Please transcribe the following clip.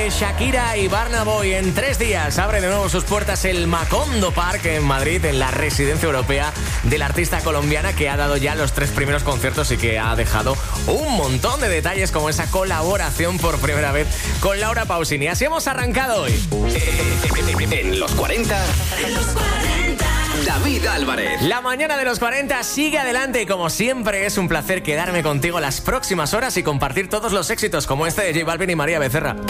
Shakira y Burna Boy en 3 días abre de nuevo sus puertas el Macondo Park en Madrid, en la residencia europea de la artista colombiana, que ha dado ya los 3 primeros conciertos y que ha dejado un montón de detalles, como esa colaboración por primera vez con Laura Pausini. Así hemos arrancado hoy. En los 40, David Álvarez. La mañana de los 40 sigue adelante y, como siempre, es un placer quedarme contigo las próximas horas y compartir todos los éxitos como este de J Balvin y María Becerra.